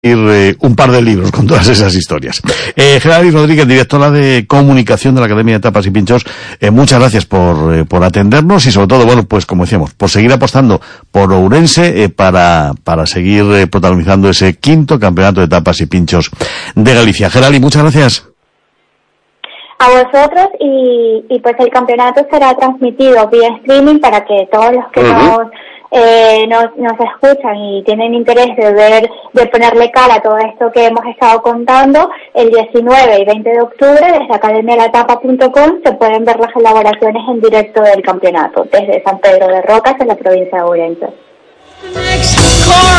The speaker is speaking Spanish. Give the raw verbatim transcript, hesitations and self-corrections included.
Eh, un par de libros con todas esas historias. Eh, Geraldí Rodríguez, directora de comunicación de la Academia de Tapas y Pinchos, eh, muchas gracias por, eh, por atendernos y sobre todo, bueno, pues como decíamos, por seguir apostando por Ourense eh, para, para seguir eh, protagonizando ese quinto campeonato de tapas y pinchos de Galicia. Geraldí, muchas gracias. A vosotros y, y pues el campeonato será transmitido vía streaming para que todos los que uh-huh. nos Eh, nos, nos escuchan y tienen interés de ver, de ponerle cara a todo esto que hemos estado contando, el diecinueve y veinte de octubre desde academia la tapa punto com se pueden ver las elaboraciones en directo del campeonato desde San Pedro de Rocas en la provincia de Ourense.